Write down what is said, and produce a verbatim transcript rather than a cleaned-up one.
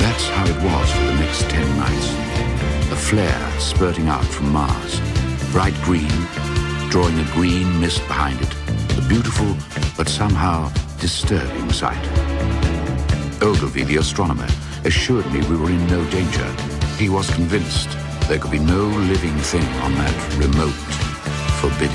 That's how it was for the next ten nights. A flare spurting out from Mars, bright green, drawing a green mist behind it. A beautiful, but somehow disturbing sight. Ogilvy, the astronomer, assured me we were in no danger. He was convinced there could be no living thing on that remote, forbidding